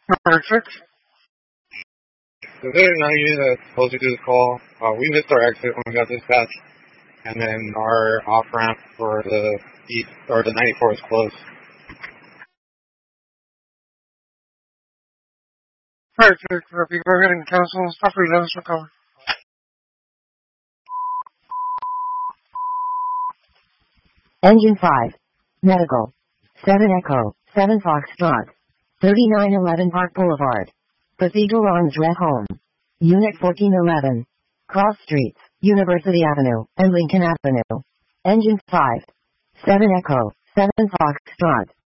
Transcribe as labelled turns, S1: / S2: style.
S1: Perfect.
S2: Is there another unit that's supposed to do the call? We missed our exit when we got dispatched, and then our off ramp for the east or the 94 is closed.
S1: Perfect. Copy. Go ahead and cancel stuff for let us recover.
S3: Engine 5. Medical. 7 Echo. 7 Foxtrot. 3911 Park Boulevard. Cathedral Arms Red Home. Unit 1411. Cross Streets, University Avenue, and Lincoln Avenue. Engine 5. 7 Echo. 7 Foxtrot.